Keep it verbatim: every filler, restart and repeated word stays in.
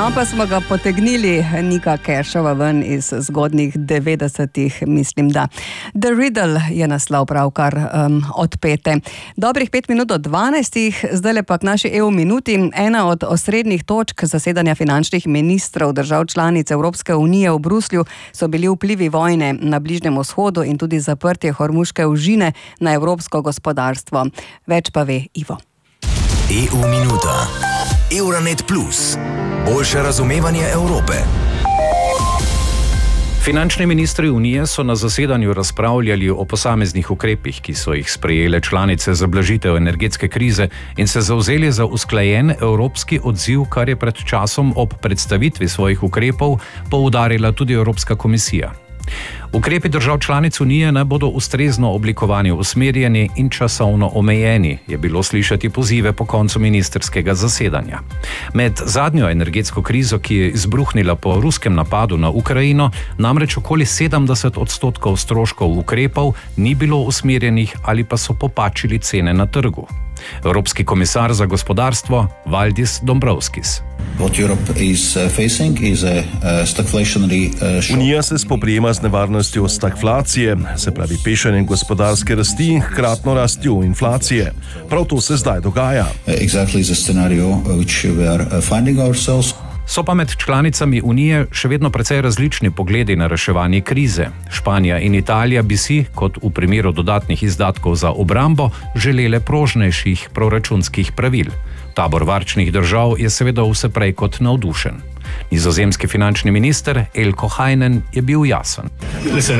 pa smo ga potegnili Nika Cashova ven iz zgodnjih devetdesetih, mislim da. The Riddle je naslov pravkar um, odpete. Dobrih pet minut do dvanajstih, zdaj pa k naši E U minuti. Ena od osrednjih točk zasedanja finančnih ministrov držav članic Evropske unije v Bruslju so bili vplivi vojne na Bližnjem vzhodu in tudi zaprtje Hormuške ožine na evropsko gospodarstvo. Več pa ve Ivo. E U minuta. Euranet Plus. Boljše razumevanje Evrope. Finančni ministri Unije so na zasedanju razpravljali o posameznih ukrepih, ki so jih sprejele članice za blažitev energetske krize in se zavzeli za usklajen evropski odziv, kar je pred časom ob predstavitvi svojih ukrepov poudarila tudi Evropska komisija. Ukrepi držav članic Unije naj bodo ustrezno oblikovani, usmerjeni in časovno omejeni, je bilo slišati pozive po koncu ministerskega zasedanja. Med zadnjo energetsko krizo, ki je izbruhnila po ruskem napadu na Ukrajino, namreč okoli sedemdeset odstotkov stroškov ukrepov ni bilo usmerjenih ali pa so popačili cene na trgu. Evropski komisar za gospodarstvo Valdis Dombrovskis. Unija se spoprijema z nevarnostjo stagflacije, se pravi pešanjem gospodarske rasti in hkratno rastjo inflacije. Prav to se zdaj dogaja. So pa med članicami Unije še vedno precej različni pogledi na reševanje krize. Španija in Italija bi si, kot v primeru dodatnih izdatkov za obrambo, želele prožnejših proračunskih pravil. Tabor varčnih držav je seveda vse prej kot navdušen. Nizozemski finančni minister Elko Heinen je bil jasen.